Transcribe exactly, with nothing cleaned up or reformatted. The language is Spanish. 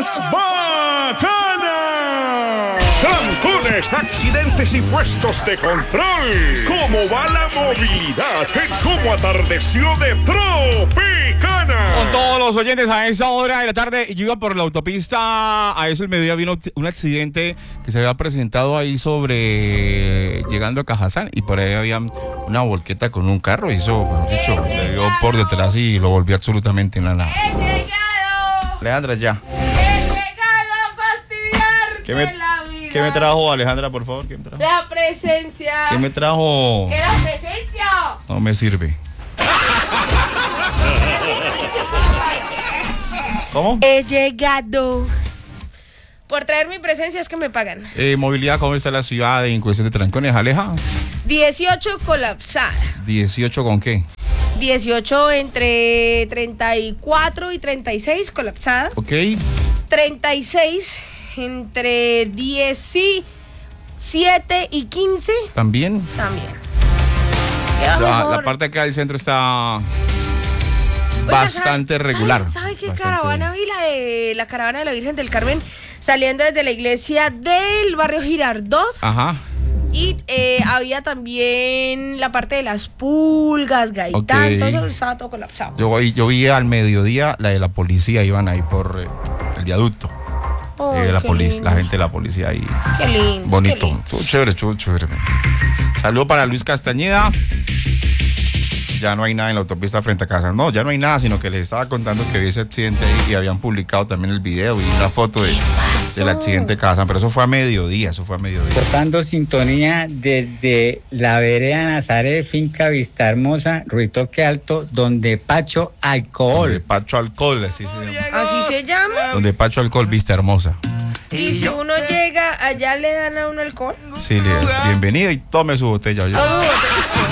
más bacana. Trancones, accidentes y puestos de control. ¿Cómo va la movilidad? ¿Cómo atardeció de Tropicana? Con todos los oyentes a esa hora de la tarde, yo iba por la autopista, a eso el mediodía vino un accidente que se había presentado ahí sobre, llegando a Cajazán, y por ahí había una volqueta con un carro, y eso, mejor dicho, le dio por detrás y lo volvió absolutamente en la nada. ¡He llegado! Alejandra, ya. ¡He llegado a fastidiarte ¿Qué me, la vida! ¿Qué me trajo, Alejandra, por favor? ¿Qué me trajo? La presencia. ¿Qué me trajo? ¿Qué la presencia? No me sirve. ¿Cómo? He llegado. Por traer mi presencia es que me pagan. Eh, movilidad, ¿cómo está la ciudad de Incuesión de Trancones, Aleja? dieciocho colapsada. ¿dieciocho con qué? dieciocho entre treinta y cuatro y treinta y seis colapsada. Ok. treinta y seis entre diecisiete y quince. ¿También? También. O sea, la parte acá del centro está bastante ¿sabe, regular. ¿Sabe, sabe qué bastante... caravana vi? La, de, la caravana de la Virgen del Carmen saliendo desde la iglesia del barrio Girardot. Ajá. Y eh, había también la parte de las pulgas, Gaitán, Okay. todo eso estaba todo colapsado. Yo, yo vi al mediodía la de la policía, iban ahí por eh, el viaducto. Oh, eh, la, qué polic- lindos. la gente de la policía ahí. Qué lindo. Bonito. Qué lindo. Estuvo chévere, estuvo chévere. Saludo para Luis Castañeda. Ya no hay nada en la autopista frente a casa. No, ya no hay nada, sino que les estaba contando que vi ese accidente ahí y habían publicado también el video y una foto de, del accidente de casa. Pero eso fue a mediodía, eso fue a mediodía. Cortando sintonía desde la vereda Nazaret, finca Vista Hermosa, Ruitoque Alto, donde Pacho Alcohol. Donde Pacho Alcohol, así se llama. Así se llama. Donde Pacho Alcohol, Vista Hermosa. Y si uno llega, allá le dan a uno alcohol. Sí, le- bienvenido y tome su botella. Oye. Todo.